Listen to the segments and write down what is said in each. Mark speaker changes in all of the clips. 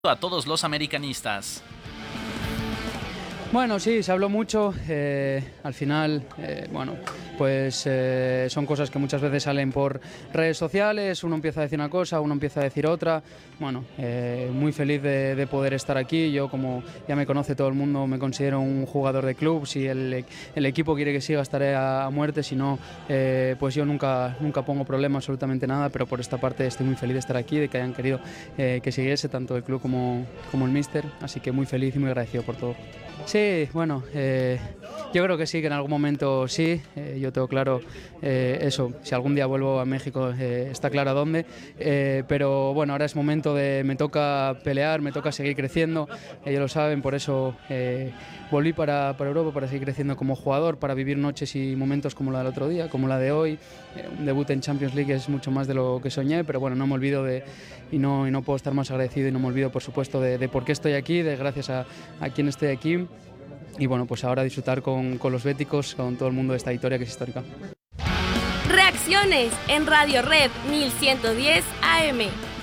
Speaker 1: a todos los americanistas.
Speaker 2: Bueno, sí, se habló mucho. Al final, pues son cosas que muchas veces salen por redes sociales. Uno empieza a decir una cosa, uno empieza a decir otra. Bueno, muy feliz de poder estar aquí. Yo, como ya me conoce todo el mundo, me considero un jugador de club. Si el equipo quiere que siga, estaré a muerte. Si no, pues yo nunca pongo problema, absolutamente nada. Pero por esta parte estoy muy feliz de estar aquí, de que hayan querido que siguiese tanto el club como el míster. Así que muy feliz y muy agradecido por todo. Sí, bueno, yo creo que sí, que en algún momento sí. Yo tengo claro eso, si algún día vuelvo a México está claro a dónde, pero bueno, ahora es momento me toca pelear, me toca seguir creciendo, ellos lo saben, por eso volví para Europa, para seguir creciendo como jugador, para vivir noches y momentos como la del otro día, como la de hoy. Un debut en Champions League es mucho más de lo que soñé, pero bueno, no me olvido y no puedo estar más agradecido, y no me olvido, por supuesto, de por qué estoy aquí, de gracias a quien estoy aquí. Y bueno, pues ahora disfrutar con los béticos, con todo el mundo de esta victoria que es histórica.
Speaker 3: Reacciones en Radio Red 1110 AM.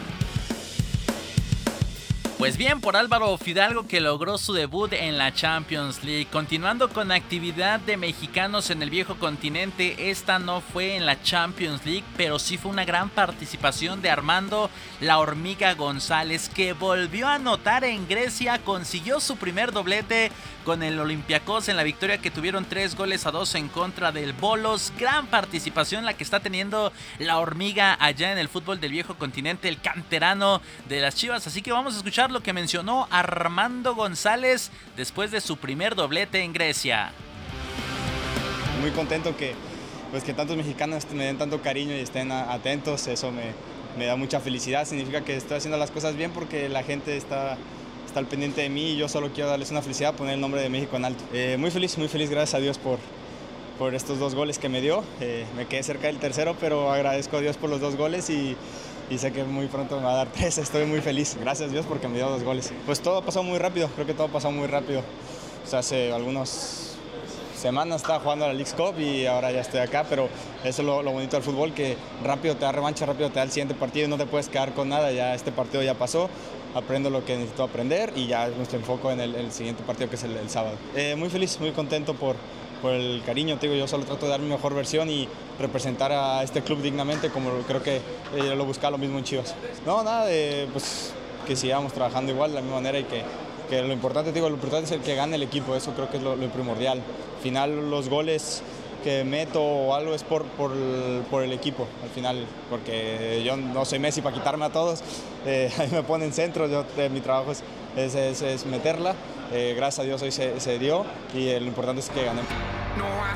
Speaker 1: Pues bien, por Álvaro Fidalgo, que logró su debut en la Champions League. Continuando con la actividad de mexicanos en el viejo continente, esta no fue en la Champions League, pero sí fue una gran participación de Armando "La Hormiga" González, que volvió a anotar en Grecia, consiguió su primer doblete con el Olympiacos en la victoria que tuvieron 3-2 en contra del Volos. Gran participación la que está teniendo la Hormiga allá en el fútbol del viejo continente, el canterano de las Chivas. Así que vamos a escuchar lo que mencionó Armando González después de su primer doblete en Grecia.
Speaker 4: Muy contento que tantos mexicanos me den tanto cariño y estén atentos. Eso me da mucha felicidad. Significa que estoy haciendo las cosas bien porque la gente está al pendiente de mí, y yo solo quiero darles una felicidad, poner el nombre de México en alto. Muy feliz, gracias a Dios por estos 2 goles que me dio. Me quedé cerca del tercero, pero agradezco a Dios por los 2 goles y sé que muy pronto me va a dar 3. Estoy muy feliz, gracias a Dios porque me dio 2 goles. Pues todo pasó muy rápido, creo que todo pasó muy rápido. O sea, hace algunas semanas estaba jugando a la Leagues Cup y ahora ya estoy acá, pero eso es lo bonito del fútbol, que rápido te da revancha, rápido te da el siguiente partido y no te puedes quedar con nada. Ya este partido ya pasó, aprendo lo que necesito aprender y ya nuestro enfoque en el siguiente partido, que es el sábado. Muy feliz, muy contento por el cariño. Te digo, yo solo trato de dar mi mejor versión y representar a este club dignamente, como creo que lo buscaba lo mismo en Chivas. No, nada, pues que sigamos trabajando igual, de la misma manera, y que lo importante, lo importante es el que gane el equipo. Eso creo que es lo primordial. Al final, los goles que meto o algo es por el equipo, al final, porque yo no soy Messi para quitarme a todos. Ahí me ponen centros, mi trabajo es meterla. Gracias a Dios hoy se dio, y lo importante es que ganemos.